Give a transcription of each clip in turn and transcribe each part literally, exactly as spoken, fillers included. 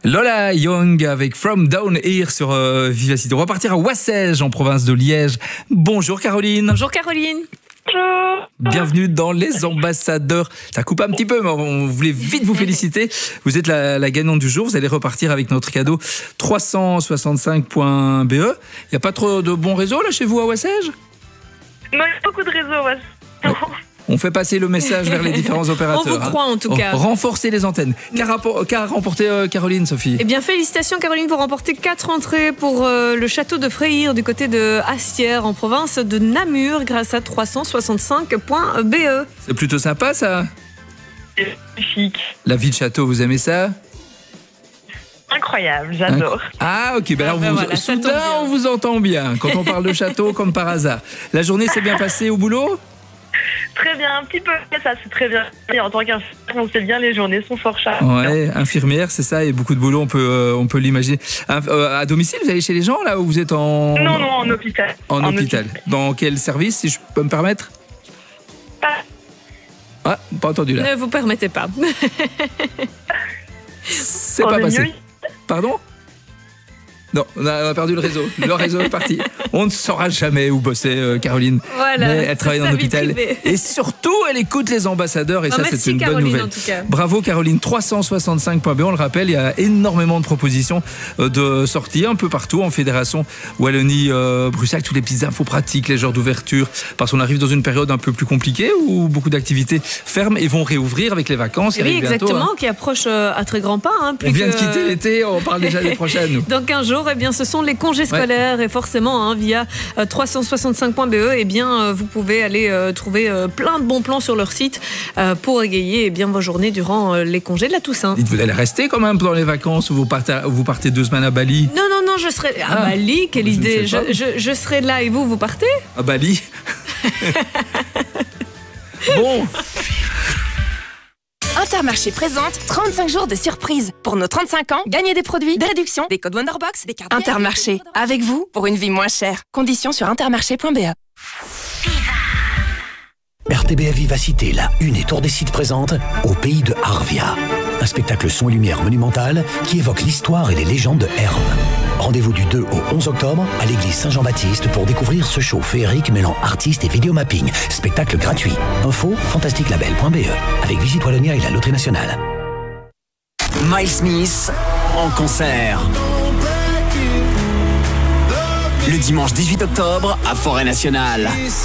Lola Young avec From Down Here sur euh, Vivacité. On va partir à Ouassège en province de Liège. Bonjour Caroline. Bonjour Caroline. Bonjour. Bienvenue dans Les Ambassadeurs. Ça coupe un petit peu, mais on voulait vite vous féliciter. Vous êtes la, la gagnante du jour. Vous allez repartir avec notre cadeau trois cent soixante-cinq point B E. Il n'y a pas trop de bons réseaux là chez vous à Ouassège ? Non, il y a beaucoup de réseaux. Ouais. Ouais. On fait passer le message vers les différents opérateurs. On vous croit en tout cas. Renforcer les antennes. Qu'a qu'a remporté euh, Caroline, Sophie ? Eh bien, félicitations Caroline, vous remportez quatre entrées pour euh, le château de Freyr du côté de Astières en province de Namur grâce à trois cent soixante-cinq point B E. C'est plutôt sympa ça. C'est magnifique. La vie de château, vous aimez ça ? Incroyable, j'adore. Ah ok, ben alors Ah ben vous, voilà, ça tombe soudain bien. on vous entend bien quand on parle de château comme par hasard. La journée s'est bien passée au boulot ? Très bien, un petit peu, ça c'est très bien. Et en tant qu'infirmière, on sait bien, les journées sont fort chères. Ouais, infirmière, c'est ça, et beaucoup de boulot, on peut, euh, on peut l'imaginer. À, euh, à domicile, vous allez chez les gens là ou vous êtes en... Non, non, en hôpital. En, en hôpital. hôpital. Dans quel service, si je peux me permettre ? Pas. Ah, pas entendu là. Ne vous permettez pas. C'est En pas mieux. passé. Pardon ? Non, on a, on a perdu le réseau. Le réseau est parti. On ne saura jamais où bosser euh, Caroline. Voilà, mais elle travaille c'est en sa vie hôpital. privée. Et surtout, elle écoute les ambassadeurs. Et Oh, ça, merci, c'est une Caroline, bonne nouvelle. en tout cas. Bravo Caroline. trois cent soixante-cinq point B. On le rappelle, il y a énormément de propositions euh, de sorties un peu partout en fédération Wallonie-Bruxelles. Euh, toutes les petites infos pratiques, les heures d'ouverture. Parce qu'on arrive dans une période un peu plus compliquée où beaucoup d'activités ferment et vont réouvrir avec les vacances. Oui, exactement, bientôt, hein. qui approche euh, à très grands pas. Hein, plus On vient que, de quitter l'été, on parle déjà des prochaines. Nous. Dans quinze jours, eh bien, ce sont les congés scolaires ouais. et forcément, hein, via euh, trois cent soixante-cinq point B E, eh bien, euh, vous pouvez aller euh, trouver euh, plein de bons plans sur leur site euh, pour égayer eh bien, vos journées durant euh, les congés de la Toussaint. Dites, vous allez rester quand même pendant les vacances ou vous partez, vous partez deux semaines à Bali ? Non, non, non, je serai... Ah, ah Bali, quelle je idée je, je, je, je serai là et vous, vous partez ? À Bali. Bon. Intermarché présente trente-cinq jours de surprise. Pour nos trente-cinq ans, gagnez des produits, des réductions, des codes Wonderbox, des cartes... Intermarché, avec vous pour une vie moins chère. Conditions sur intermarché point B E. R T B F Vivacité, la Une et Tour des Sites présente Au pays de Arvia. Un spectacle son et lumière monumental qui évoque l'histoire et les légendes de Herve. Rendez-vous du deux au onze octobre à l'église Saint-Jean-Baptiste pour découvrir ce show féerique mêlant artistes et vidéomapping. Spectacle gratuit. Info fantastique label point B E avec Visite Wallonia et la Loterie Nationale. Miles Smith en concert. Le dimanche dix-huit octobre à Forêt Nationale.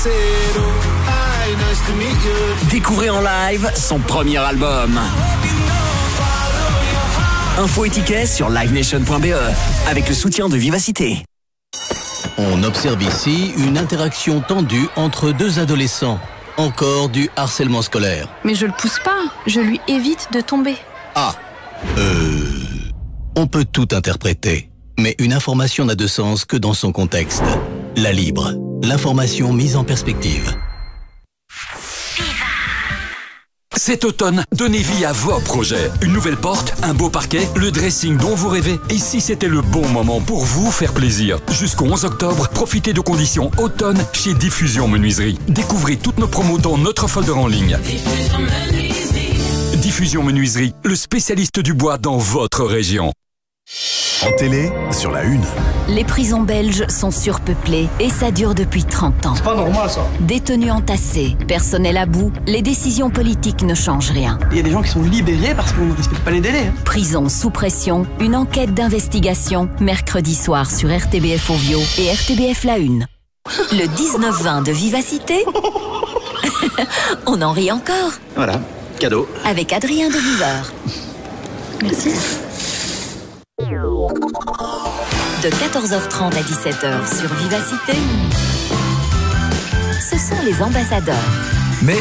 Découvrez en live son premier album. Info et tickets sur live nation point B E avec le soutien de Vivacité. On observe ici une interaction tendue entre deux adolescents. Encore du harcèlement scolaire. Mais je le pousse pas, je lui évite de tomber. Ah, euh... On peut tout interpréter, mais une information n'a de sens que dans son contexte. La Libre, l'information mise en perspective. Cet automne, donnez vie à vos projets. Une nouvelle porte, un beau parquet, le dressing dont vous rêvez. Et si c'était le bon moment pour vous faire plaisir. Jusqu'au onze octobre, profitez de conditions automne chez Diffusion Menuiserie. Découvrez toutes nos promos dans notre folder en ligne. Diffusion Menuiserie. Diffusion Menuiserie, le spécialiste du bois dans votre région. En télé, sur la Une. Les prisons belges sont surpeuplées et ça dure depuis trente ans. C'est pas normal ça. Détenus entassés, personnel à bout, les décisions politiques ne changent rien. Il y a des gens qui sont libérés parce qu'on ne respecte pas les délais. Hein. Prison sous pression, une enquête d'investigation, mercredi soir sur R T B F Ovio et R T B F La Une. Le dix-neuf vingt de Vivacité. On en rit encore. Voilà, cadeau. Avec Adrien de Viveur. Merci. De quatorze heures trente à dix-sept heures sur Vivacité, ce sont les ambassadeurs. Mais...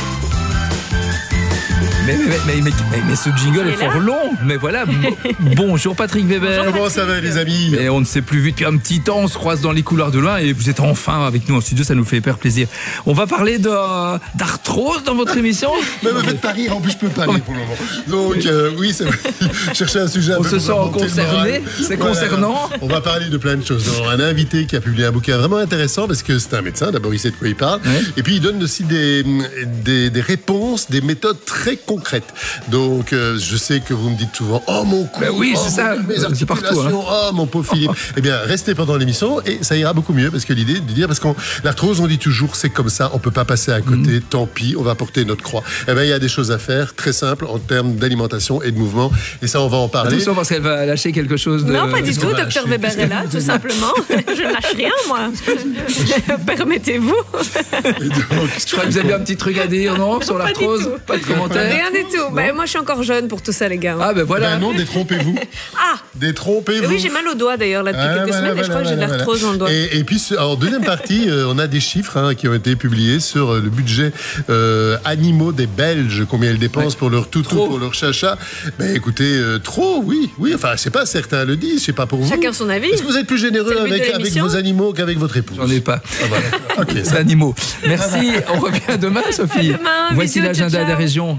Mais, mais, mais, mais, mais, mais ce jingle est, est fort long. Mais voilà. Bonjour Patrick Weber. Bonjour, comment ça va les amis? Et on ne s'est plus vu depuis un petit temps. On se croise dans les couloirs de loin et vous êtes enfin avec nous en studio. Ça nous fait hyper plaisir. On va parler de, d'arthrose dans votre émission. Mais me faites pas rire. En plus, je peux pas rire pour le moment. Donc euh, oui, c'est chercher un sujet. Un on peu se sent concerné. C'est voilà, concernant. On va parler de plein de choses. Alors, un invité qui a publié un bouquin vraiment intéressant parce que c'est un médecin. D'abord, il sait de quoi il parle. Ouais. Et puis, il donne aussi des, des, des réponses, des méthodes très concrètes concrètes. Donc, euh, je sais que vous me dites souvent « Oh, mon cou, ben oui, oh, c'est mon, ça. mes C'est partout, articulations, hein. oh, mon pauvre Philippe ». Eh bien, restez pendant l'émission et ça ira beaucoup mieux, parce que l'idée de dire, parce que l'arthrose, on dit toujours, c'est comme ça, on peut pas passer à côté, mmh. tant pis, on va porter notre croix. Eh bien, il y a des choses à faire, très simples, en termes d'alimentation et de mouvement, et ça, on va en parler. Attention, parce qu'elle va lâcher quelque chose de... Non, pas du tout, docteur Weber est là, tout simplement. Je ne lâche rien, moi. Permettez-vous. Donc, je crois que vous avez un petit truc à dire, non, sur l'arthrose? Pas de commentaire? Rien du tout. Ben, moi, je suis encore jeune pour tout ça, les gars. Ah, ben voilà. Ben non, détrompez-vous. Ah Détrompez-vous. Oui, j'ai mal au doigt, d'ailleurs, là, depuis ah, quelques voilà, semaines, voilà, et je crois voilà, que j'ai de l'arthrose voilà. dans le doigt. Et, et puis, en deuxième partie, euh, on a des chiffres hein, qui ont été publiés sur euh, le budget euh, animaux des Belges, combien ils dépensent ouais. pour leur toutou, trop. pour leur chacha. Ben écoutez, euh, trop, oui, oui. Enfin, je sais pas, certains le disent, je sais pas pour vous. Chacun son avis. Est-ce que vous êtes plus généreux avec, avec vos animaux qu'avec votre épouse? J'en ai pas. Ah, voilà. Okay, c'est animaux. Merci. On revient demain, Sophie. À demain. Voici bisous, l'agenda ciao, ciao. des régions.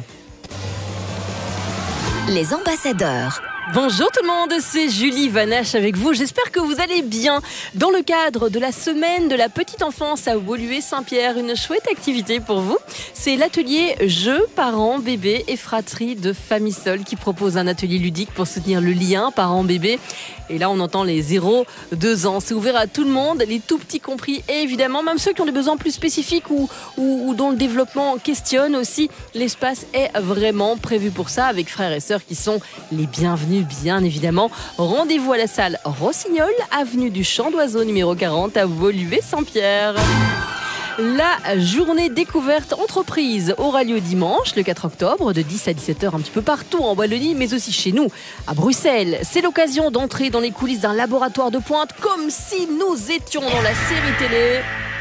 Les ambassadeurs. Bonjour tout le monde, c'est Julie Vanache avec vous. J'espère que vous allez bien. Dans le cadre de la semaine de la petite enfance à Woluwe-Saint-Pierre, une chouette activité pour vous. C'est l'atelier Jeux, parents, bébés et fratrie de familles seules qui propose un atelier ludique pour soutenir le lien parents-bébés. Et là, on entend les zéro deux ans. C'est ouvert à tout le monde, les tout petits compris et évidemment, même ceux qui ont des besoins plus spécifiques ou, ou, ou dont le développement questionne aussi. L'espace est vraiment prévu pour ça avec frères et sœurs qui sont les bienvenus, bien évidemment. Rendez-vous à la salle Rossignol, avenue du Champ d'Oiseau numéro quarante à Woluwe-Saint-Pierre. La journée découverte entreprise aura lieu dimanche, le quatre octobre, de dix à dix-sept heures, un petit peu partout en Wallonie, mais aussi chez nous, à Bruxelles. C'est l'occasion d'entrer dans les coulisses d'un laboratoire de pointe, comme si nous étions dans la série télé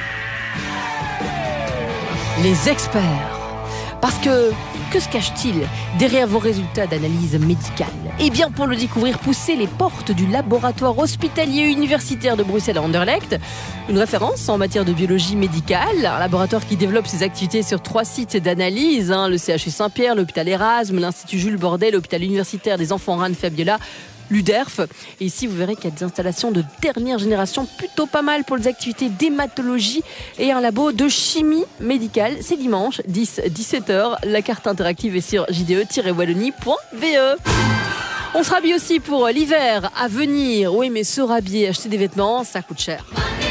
Les Experts. Parce que, que se cache-t-il derrière vos résultats d'analyse médicale? Eh bien, pour le découvrir, poussez les portes du laboratoire hospitalier universitaire de Bruxelles à Anderlecht, une référence en matière de biologie médicale, un laboratoire qui développe ses activités sur trois sites d'analyse, hein, le C H U Saint-Pierre, l'hôpital Erasme, l'Institut Jules Bordet, l'hôpital universitaire des enfants Reine-Fabiola, l'U D E R F. Et ici, vous verrez qu'il y a des installations de dernière génération, plutôt pas mal pour les activités d'hématologie et un labo de chimie médicale. C'est dimanche, dix à dix-sept heures. La carte interactive est sur j d e tiret wallonie point b e. On se rhabille aussi pour l'hiver à venir. Oui, mais se rhabiller, acheter des vêtements, ça coûte cher.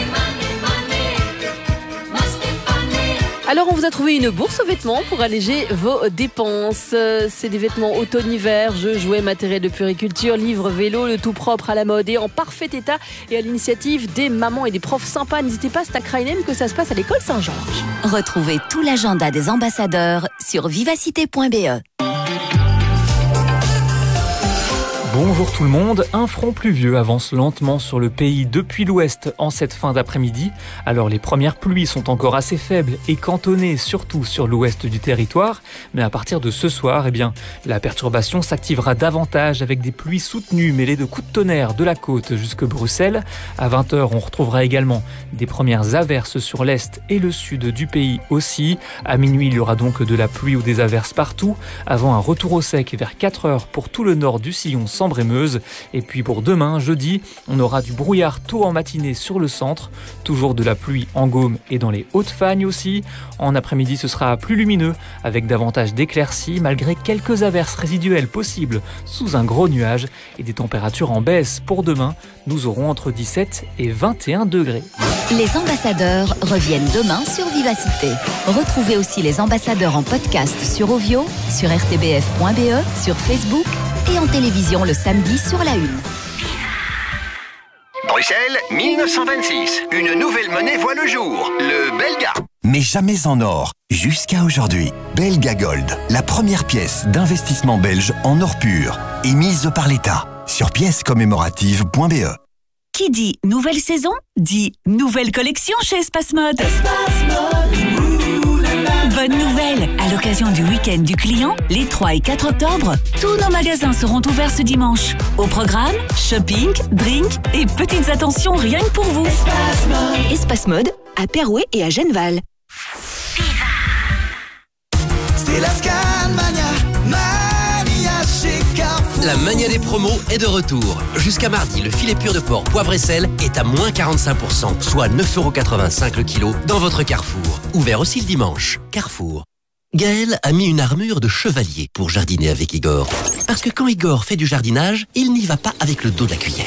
Alors on vous a trouvé une bourse aux vêtements pour alléger vos dépenses. C'est des vêtements automne-hiver, jeux, jouets, matériel de puériculture, livres, vélos, le tout propre à la mode et en parfait état et à l'initiative des mamans et des profs sympas. N'hésitez pas, c'est à Krainem que ça se passe à l'école Saint-Georges. Retrouvez tout l'agenda des ambassadeurs sur vivacité point b e. Bonjour tout le monde, un front pluvieux avance lentement sur le pays depuis l'ouest en cette fin d'après-midi. Alors les premières pluies sont encore assez faibles et cantonnées surtout sur l'ouest du territoire. Mais à partir de ce soir, eh bien, la perturbation s'activera davantage avec des pluies soutenues mêlées de coups de tonnerre de la côte jusque Bruxelles. À vingt heures, on retrouvera également des premières averses sur l'est et le sud du pays aussi. À minuit, il y aura donc de la pluie ou des averses partout, avant un retour au sec vers quatre heures pour tout le nord du sillon sans Brémeuse. Et puis pour demain, jeudi, on aura du brouillard tôt en matinée sur le centre, toujours de la pluie en Gaume et dans les Hautes-Fagnes aussi. En après-midi, ce sera plus lumineux, avec davantage d'éclaircies, malgré quelques averses résiduelles possibles sous un gros nuage et des températures en baisse. Pour demain, nous aurons entre dix-sept et vingt et un degrés. Les ambassadeurs reviennent demain sur Vivacité. Retrouvez aussi les ambassadeurs en podcast sur Ovio, sur r t b f point b e, sur Facebook et en télévision le samedi sur la une. Bruxelles, mille neuf cent vingt-six. Une nouvelle monnaie voit le jour, le Belga. Mais jamais en or, jusqu'à aujourd'hui. Belga Gold, la première pièce d'investissement belge en or pur, émise par l'État, sur pièces commémoratives point b e. Qui dit nouvelle saison, dit nouvelle collection chez Espace Mode. Espace Mode. Bonne nouvelle, à l'occasion du week-end du client, les trois et quatre octobre, tous nos magasins seront ouverts ce dimanche. Au programme, shopping, drink et petites attentions rien que pour vous. Espace Mode, Espace Mode à Perouet et à Genneval. C'est la Scanmania, Mania chez Carrefour. La mania des promos est de retour. Jusqu'à mardi, le filet pur de porc, poivre et sel est à moins quarante-cinq pour cent, soit neuf euros quatre-vingt-cinq le kilo dans votre Carrefour. Ouvert aussi le dimanche. Carrefour. Gaël a mis une armure de chevalier pour jardiner avec Igor. Parce que quand Igor fait du jardinage, il n'y va pas avec le dos de la cuillère.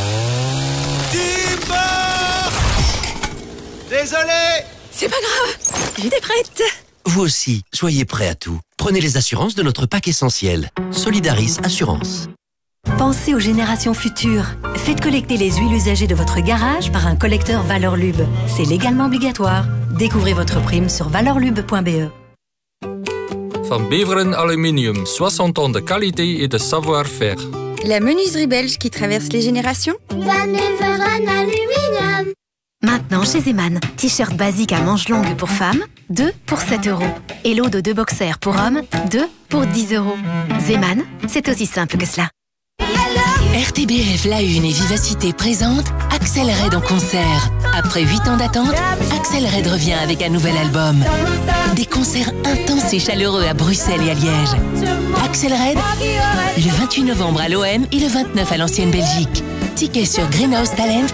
Désolé! C'est pas grave, j'étais prête. Vous aussi, soyez prêts à tout. Prenez les assurances de notre pack essentiel. Solidaris Assurance. Pensez aux générations futures. Faites collecter les huiles usagées de votre garage par un collecteur Valorlub. C'est légalement obligatoire. Découvrez votre prime sur valorlub point b e. Van Beveren Aluminium, soixante ans de qualité et de savoir-faire. La menuiserie belge qui traverse les générations. Van Beveren Aluminium. Maintenant chez Zeman, t-shirt basique à manches longues pour femmes, deux pour sept euros. Et lot de deux boxers pour hommes, deux pour dix euros. Zeman, c'est aussi simple que cela. R T B F La Une et Vivacité présentent Axel Red en concert. Après huit ans d'attente, Axel Red revient avec un nouvel album. Des concerts intenses et chaleureux à Bruxelles et à Liège. Axel Red, le vingt-huit novembre à l'O M et le vingt-neuf à l'Ancienne Belgique. Tickets sur greenhouse talent